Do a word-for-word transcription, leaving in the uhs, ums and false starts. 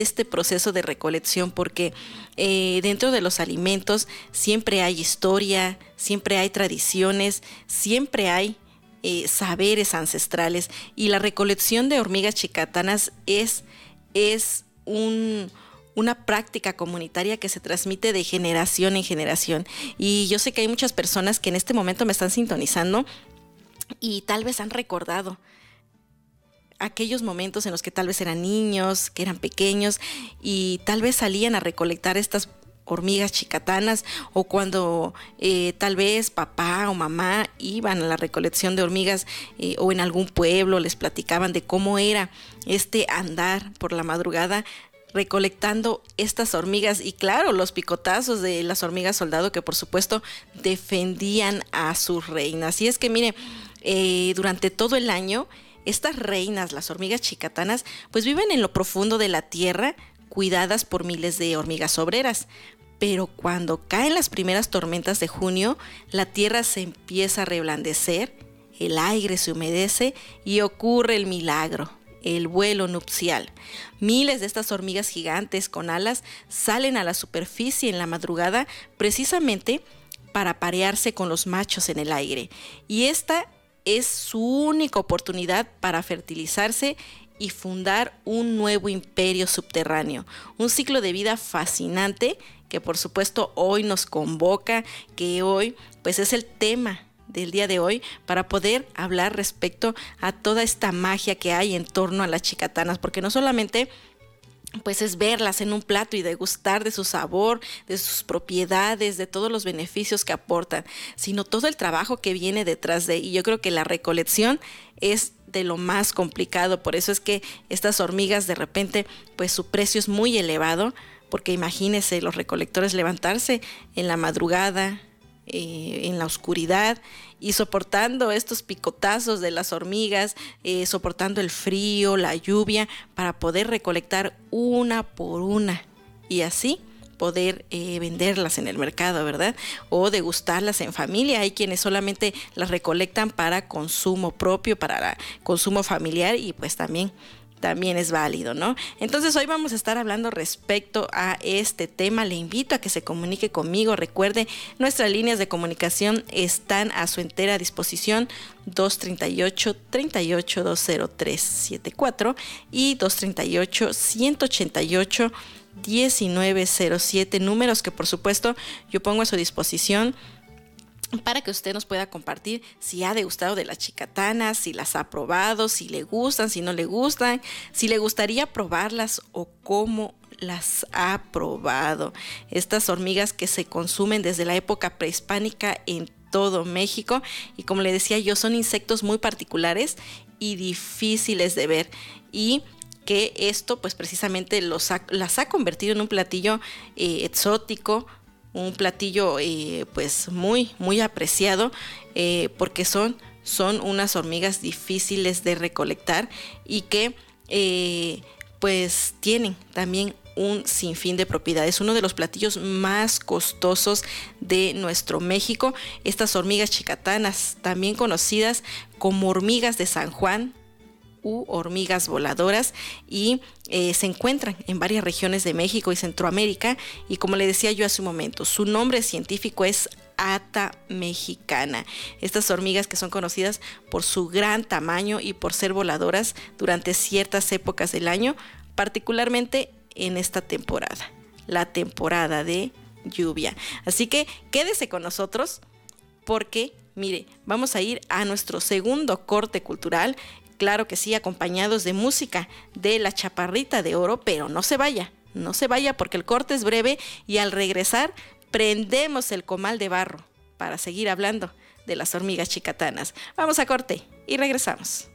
este proceso de recolección, porque eh, dentro de los alimentos siempre hay historia, siempre hay tradiciones, siempre hay eh, saberes ancestrales, y la recolección de hormigas chicatanas es, es un, una práctica comunitaria que se transmite de generación en generación. Y yo sé que hay muchas personas que en este momento me están sintonizando y tal vez han recordado aquellos momentos en los que tal vez eran niños, que eran pequeños y tal vez salían a recolectar estas hormigas chicatanas, o cuando eh, tal vez papá o mamá iban a la recolección de hormigas eh, o en algún pueblo les platicaban de cómo era este andar por la madrugada recolectando estas hormigas, y claro, los picotazos de las hormigas soldado que por supuesto defendían a sus reinas. Y es que mire, eh, durante todo el año estas reinas, las hormigas chicatanas, pues viven en lo profundo de la tierra, cuidadas por miles de hormigas obreras. Pero cuando caen las primeras tormentas de junio, la tierra se empieza a reblandecer, el aire se humedece y ocurre el milagro, el vuelo nupcial. Miles de estas hormigas gigantes con alas salen a la superficie en la madrugada precisamente para parearse con los machos en el aire. Y esta es su única oportunidad para fertilizarse y fundar un nuevo imperio subterráneo. Un ciclo de vida fascinante que por supuesto hoy nos convoca, que hoy pues es el tema del día de hoy para poder hablar respecto a toda esta magia que hay en torno a las chicatanas, porque no solamente pues es verlas en un plato y degustar de su sabor, de sus propiedades, de todos los beneficios que aportan, sino todo el trabajo que viene detrás de. Y yo creo que la recolección es de lo más complicado. Por eso es que estas hormigas de repente, pues su precio es muy elevado, porque imagínense los recolectores levantarse en la madrugada, eh, en la oscuridad, y soportando estos picotazos de las hormigas, eh, soportando el frío, la lluvia, para poder recolectar una por una y así poder eh, venderlas en el mercado, ¿verdad? O degustarlas en familia. Hay quienes solamente las recolectan para consumo propio, para consumo familiar, y pues también también es válido, ¿no? Entonces hoy vamos a estar hablando respecto a este tema. Le invito a que se comunique conmigo. Recuerde, nuestras líneas de comunicación están a su entera disposición: dos treinta y ocho, treinta y ocho, dos cero tres siete cuatro y dos treinta y ocho, ciento ochenta y ocho, diecinueve cero siete, números que por supuesto yo pongo a su disposición para que usted nos pueda compartir si ha degustado de las chicatanas, si las ha probado, si le gustan, si no le gustan, si le gustaría probarlas o cómo las ha probado. Estas hormigas que se consumen desde la época prehispánica en todo México, y como le decía yo, son insectos muy particulares y difíciles de ver, y que esto pues precisamente los ha, las ha convertido en un platillo eh, exótico, un platillo eh, pues muy muy apreciado, eh, porque son, son unas hormigas difíciles de recolectar y que eh, pues tienen también un sinfín de propiedades. Uno de los platillos más costosos de nuestro México, estas hormigas chicatanas, también conocidas como hormigas de San Juan u hormigas voladoras, y eh, se encuentran en varias regiones de México y Centroamérica, y como le decía yo hace un momento, su nombre científico es Ata mexicana. Estas hormigas que son conocidas por su gran tamaño y por ser voladoras durante ciertas épocas del año, particularmente en esta temporada, la temporada de lluvia. Así que quédese con nosotros porque, mire, vamos a ir a nuestro segundo corte cultural. Claro que sí, acompañados de música de La Chaparrita de Oro, pero no se vaya, no se vaya porque el corte es breve y al regresar prendemos el comal de barro para seguir hablando de las hormigas chicatanas. Vamos a corte y regresamos.